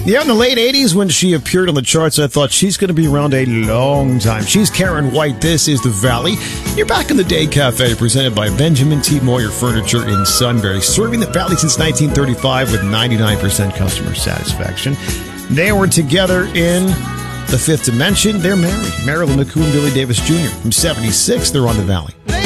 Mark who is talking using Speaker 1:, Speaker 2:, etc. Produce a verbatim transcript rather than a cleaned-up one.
Speaker 1: Yeah, in the late eighties when she appeared on the charts, I thought she's going to be around a long time. She's Karen White. This is The Valley. You're back in the Day Cafe, presented by Benjamin T. Moyer Furniture in Sunbury, serving the Valley since nineteen thirty-five with ninety-nine percent customer satisfaction. They were together in The Fifth Dimension. They're married. Marilyn McCoo and Billy Davis Junior From seventy-six, they're on The Valley.